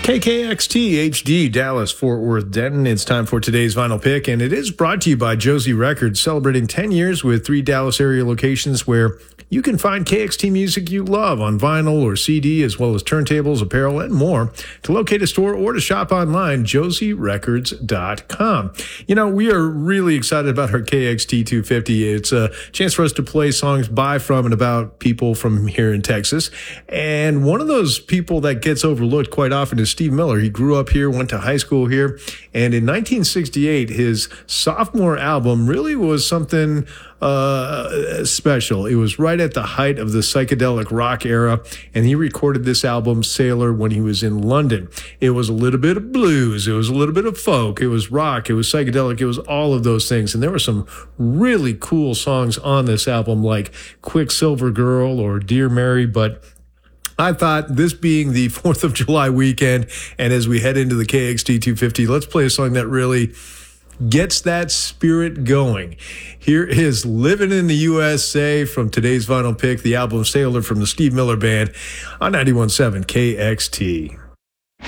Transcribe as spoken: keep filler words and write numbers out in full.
K K X T H D, Dallas, Fort Worth, Denton. It's time for today's vinyl pick, and it is brought to you by Josie Records, celebrating ten years with three Dallas area locations where you can find K X T music you love on vinyl or C D, as well as turntables, apparel, and more. To locate a store or to shop online, josie records dot com. You know, we are really excited about our K X T two fifty. It's a chance for us to play songs by, from, and about people from here in Texas. And one of those people that gets overlooked quite often is Steve Miller. He grew up here, went to high school here, and in nineteen sixty-eight, his sophomore album really was something uh, special. It was right at the height of the psychedelic rock era, and he recorded this album, Sailor, when he was in London. It was a little bit of blues, it was a little bit of folk, it was rock, it was psychedelic, it was all of those things, and there were some really cool songs on this album, like Quicksilver Girl or Dear Mary, but I thought, this being the fourth of July weekend, and as we head into the K X T two fifty, let's play a song that really gets that spirit going. Here is Living in the U S A from today's vinyl pick, the album Sailor from the Steve Miller Band on ninety-one point seven K X T.